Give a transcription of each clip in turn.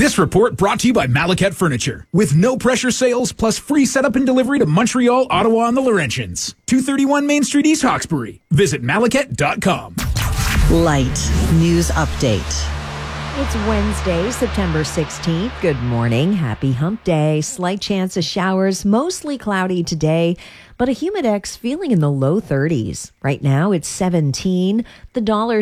This report brought to you by Malaket Furniture. With no pressure sales plus free setup and delivery to Montreal, Ottawa, and the Laurentians. 231 Main Street, East Hawkesbury. Visit Malaket.com. Light News Update. It's Wednesday, September 16th. Good morning. Happy hump day. Slight chance of showers, mostly cloudy today, but a humidex feeling in the low 30s. Right now it's 17, the dollar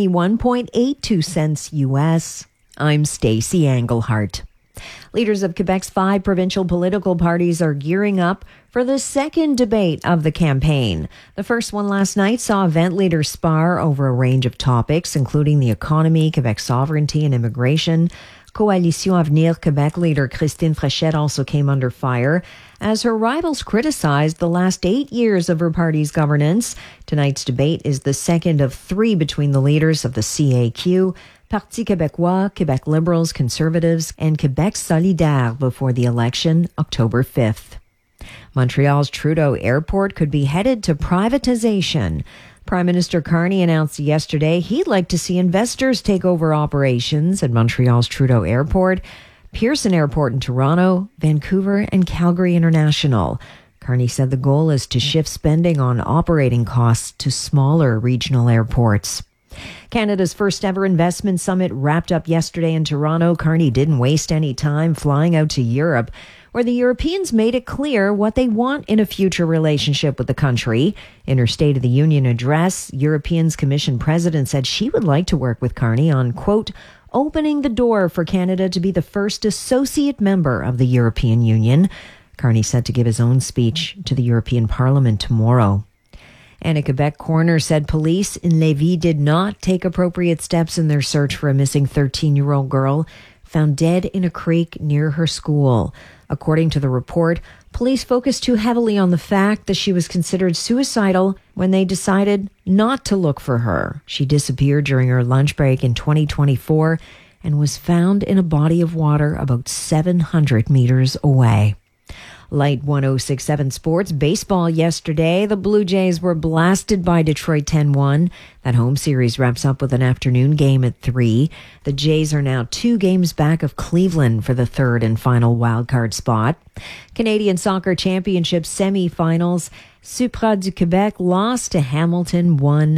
71.82 cents US. I'm Stacey Englehart. Leaders of Quebec's 5 provincial political parties are gearing up for the second debate of the campaign. The first one last night saw event leaders spar over a range of topics, including the economy, Quebec sovereignty, and immigration. Coalition Avenir Quebec leader Christine Fréchette also came under fire as her rivals criticized the last 8 years of her party's governance. Tonight's debate is the second of 3 between the leaders of the CAQ, Parti Québécois, Quebec Liberals, Conservatives, and Quebec Solidaire before the election, October 5th. Montreal's Trudeau Airport could be headed to privatization. Prime Minister Carney announced yesterday he'd like to see investors take over operations at Montreal's Trudeau Airport, Pearson Airport in Toronto, Vancouver, and Calgary International. Carney said the goal is to shift spending on operating costs to smaller regional airports. Canada's first ever investment summit wrapped up yesterday in Toronto. Carney didn't waste any time flying out to Europe, where the Europeans made it clear what they want in a future relationship with the country. In her State of the Union address, Europeans Commission President said she would like to work with Carney on, quote, opening the door for Canada to be the first associate member of the European Union. Carney set to give his own speech to the European Parliament tomorrow. And a Quebec coroner said police in Lévis did not take appropriate steps in their search for a missing 13-year-old girl found dead in a creek near her school. According to the report, police focused too heavily on the fact that she was considered suicidal when they decided not to look for her. She disappeared during her lunch break in 2024 and was found in a body of water about 700 meters away. Light 106.7 Sports. Baseball yesterday. The Blue Jays were blasted by Detroit 10-1. That home series wraps up with an afternoon game at 3. The Jays are now 2 games back of Cleveland for the third and final wildcard spot. Canadian Soccer Championship semifinals. Supra du Québec lost to Hamilton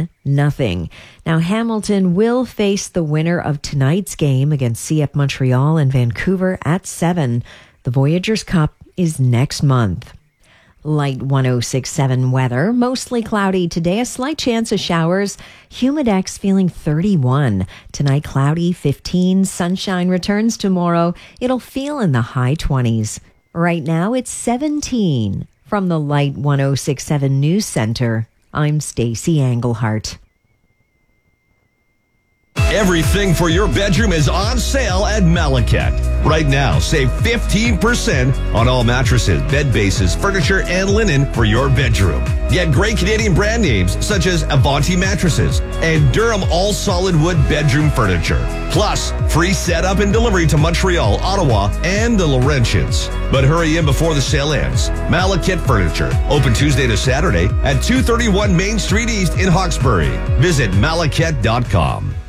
1-0. Now Hamilton will face the winner of tonight's game against CF Montreal in Vancouver at 7. The Voyageurs Cup is next month. Light 106.7 weather. Mostly cloudy today. A slight chance of showers. Humidex feeling 31. Tonight cloudy 15. Sunshine returns tomorrow. It'll feel in the high 20s. Right now it's 17. From the Light 106.7 News Center, I'm Stacey Englehart. Everything for your bedroom is on sale at Malaket. Right now, save 15% on all mattresses, bed bases, furniture, and linen for your bedroom. Get great Canadian brand names such as Avanti mattresses and Durham all-solid wood bedroom furniture. Plus, free setup and delivery to Montreal, Ottawa, and the Laurentians. But hurry in before the sale ends. Malaket Furniture, open Tuesday to Saturday at 231 Main Street East in Hawkesbury. Visit Malaket.com.